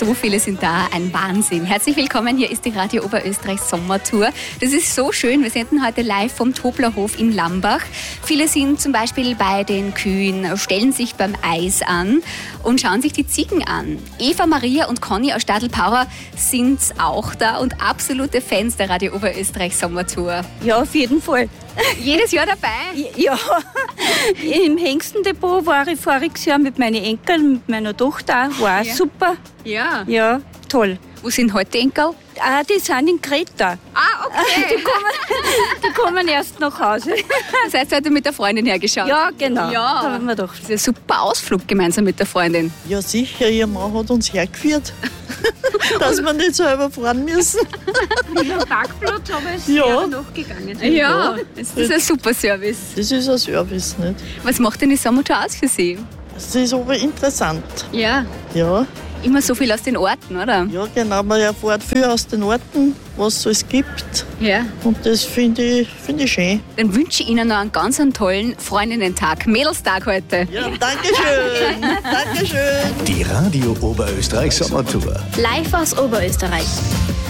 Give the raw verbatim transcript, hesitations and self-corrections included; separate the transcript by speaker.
Speaker 1: So viele sind da, ein Wahnsinn. Herzlich willkommen, hier ist die Radio Oberösterreich Sommertour. Das ist so schön, wir senden heute live vom Toblerhof in Lambach. Viele sind zum Beispiel bei den Kühen, stellen sich beim Eis an und schauen sich die Ziegen an. Eva, Maria und Conny aus Stadelpauer sind auch da und absolute Fans der Radio Oberösterreich Sommertour.
Speaker 2: Ja, auf jeden Fall.
Speaker 1: Jedes Jahr dabei?
Speaker 2: Ja, im Hengstendepot war ich voriges Jahr mit meinen Enkeln, mit meiner Tochter auch. War auch
Speaker 1: Ja.
Speaker 2: super.
Speaker 1: Ja.
Speaker 2: Ja, toll.
Speaker 1: Wo sind heute die Enkel?
Speaker 2: Ah, die sind in Kreta.
Speaker 1: Ah, okay.
Speaker 2: Die kommen, die kommen erst nach Hause.
Speaker 1: Das heißt, heute mit der Freundin hergeschaut?
Speaker 2: Ja, genau.
Speaker 1: Ja.
Speaker 2: Da haben wir gedacht.
Speaker 1: Das ist ein super Ausflug gemeinsam mit der Freundin.
Speaker 3: Ja sicher, ihr Mann hat uns hergeführt, dass wir nicht selber fahren müssen.
Speaker 2: Mit dem Parkplatz aber es
Speaker 3: Ja.
Speaker 2: wäre noch gegangen.
Speaker 1: Ja, das ist ein super Service.
Speaker 3: Das ist ein Service, nicht?
Speaker 1: Was macht denn die Sommertour aus für Sie?
Speaker 3: Das ist aber interessant.
Speaker 1: Ja.
Speaker 3: Ja,
Speaker 1: Immer so viel aus den Orten, oder?
Speaker 3: ja genau, man erfährt viel aus den Orten, was es alles gibt.
Speaker 1: Ja.
Speaker 3: Und das finde ich, find ich schön.
Speaker 1: Dann wünsche ich Ihnen noch einen ganz einen tollen Freundinnentag, Mädelstag heute.
Speaker 3: Ja, danke schön. Danke schön.
Speaker 4: Die Radio Oberösterreich Sommertour.
Speaker 5: Live aus Oberösterreich.